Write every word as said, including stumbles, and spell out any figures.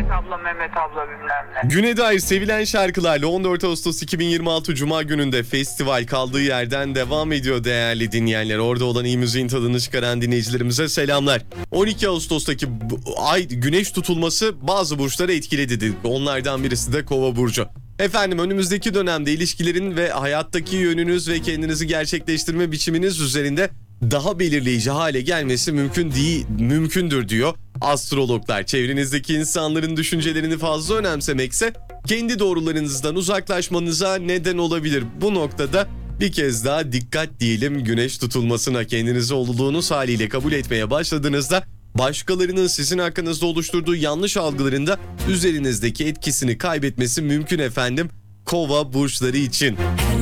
Ahmet abla, Mehmet abla bilmem ne. Güne dair sevilen şarkılarla on dört Ağustos iki bin yirmi altı Cuma gününde festival kaldığı yerden devam ediyor değerli dinleyenler. Orada olan iyi müziğin tadını çıkaran dinleyicilerimize selamlar. on iki Ağustos'taki ay güneş tutulması bazı burçları etkiledi dedik. Onlardan birisi de Kova burcu. Efendim önümüzdeki dönemde ilişkilerin ve hayattaki yönünüz ve kendinizi gerçekleştirme biçiminiz üzerinde daha belirleyici hale gelmesi mümkün değil, mümkündür diyor astrologlar. Çevrenizdeki insanların düşüncelerini fazla önemsemekse kendi doğrularınızdan uzaklaşmanıza neden olabilir. Bu noktada bir kez daha dikkat diyelim güneş tutulmasına. Kendinizi olduğunuz haliyle kabul etmeye başladığınızda başkalarının sizin hakkınızda oluşturduğu yanlış algılarında üzerinizdeki etkisini kaybetmesi mümkün efendim Kova burçları için.